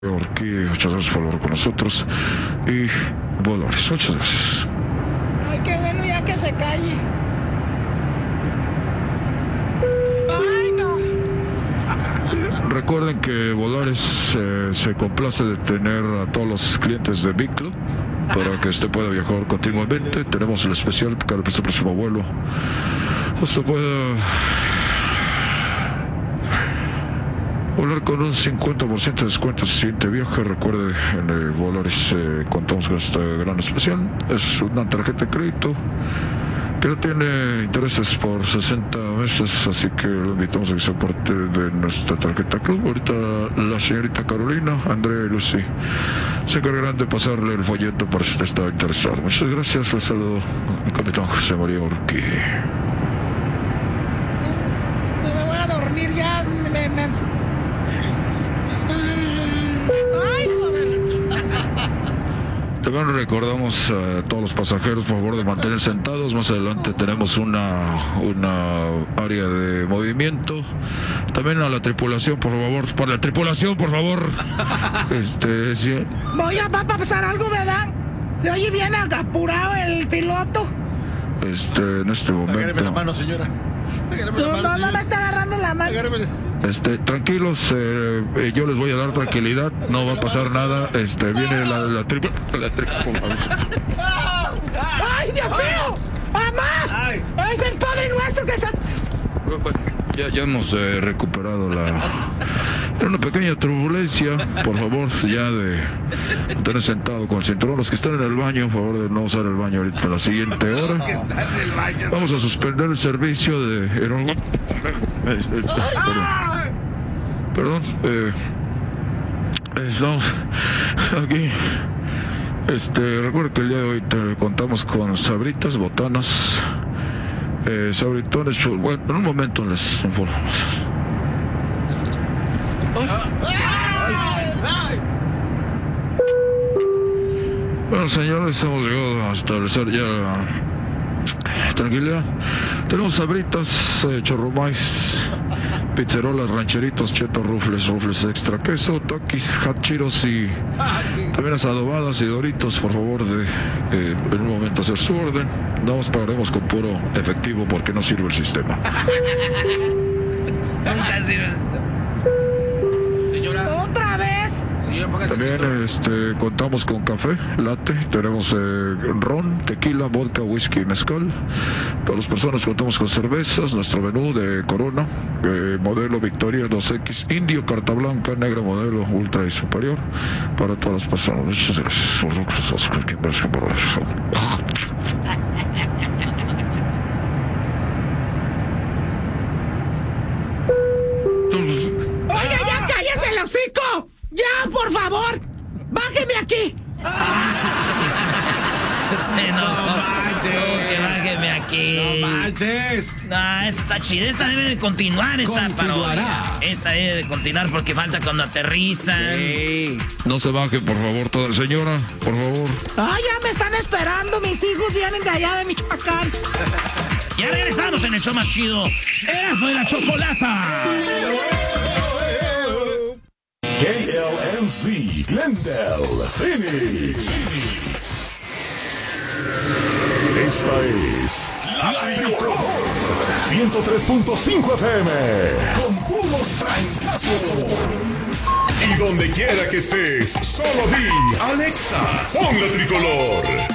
Orquídea, muchas gracias por hablar con nosotros. Y Volores, muchas gracias. Ay, qué bueno, ya que se calle. Ay, no. Recuerden que Volores se complace de tener a todos los clientes de Big Club para que usted pueda viajar continuamente. Tenemos el especial para el próximo vuelo. Usted puede volar con un 50% de descuento si siguiente viaje. Recuerde, en Volaris contamos con este gran especial. Es una tarjeta de crédito que no tiene intereses por 60 meses, así que lo invitamos a que sea parte de nuestra tarjeta club. Ahorita la señorita Carolina, Andrea y Lucy se encargarán de pasarle el folleto para si usted está interesado. Muchas gracias, les saludo el capitán José María Urquidi. Me voy a dormir ya. Ay, joder. También recordamos a todos los pasajeros, por favor, de mantener sentados. Más adelante tenemos una área de movimiento. También a la tripulación, por favor. Para la tripulación, por favor. Sí. Va a pasar algo, ¿verdad? Se oye bien apurado el piloto. En este momento. Agárreme la mano, señora. No me está agarrando la mano. Tranquilos, yo les voy a dar tranquilidad, no va a pasar nada. Viene la tripa. ¡Ay, Dios mío! ¡Mamá! ¡Es el Padre Nuestro que está! Ya hemos recuperado Era una pequeña turbulencia. Por favor, ya de tener sentado con el cinturón. Los que están en el baño, por favor, de no usar el baño ahorita la siguiente hora. Vamos a suspender el servicio de Perdón, estamos aquí. Recuerda que el día de hoy contamos con sabritas, botanas, sabritones. Bueno, en un momento les informamos. Bueno, señores, hemos llegado a establecer ya tranquilidad. Tenemos sabritas, chorromais, pizzerolas, rancheritos, chetos, rufles extra queso, takis, hachiros y también las adobadas y doritos. Por favor, en un momento hacer su orden. No os pagaremos con puro efectivo porque no sirve el sistema. Nunca sirve. Señora. ¡Otra vez! También contamos con café, latte, tenemos ron, tequila, vodka, whisky y mezcal. Todas las personas contamos con cervezas, nuestro menú de Corona, modelo Victoria 2X, Indio, carta blanca, negra, modelo ultra y superior, para todas las personas. Muchas gracias. ¡Oiga, ya cállese el hocico! ¡Ya, por favor! ¡Bájeme aquí! No manches. Que bájeme aquí. No manches. No, esta está chida. Esta debe de continuar. Continuará. Esta debe de continuar porque falta cuando aterrizan. Sí. No se baje, por favor, toda señora, por favor. ¡Ay, ya me están esperando! Mis hijos vienen de allá de Michoacán. Ya regresamos en el show más chido. Erasmo y la Chocolata. KLMC, Glendale, Phoenix. Esta es la Tricolor 103.5 FM con puros francazos. Y donde quiera que estés, solo di Alexa, pon la Tricolor.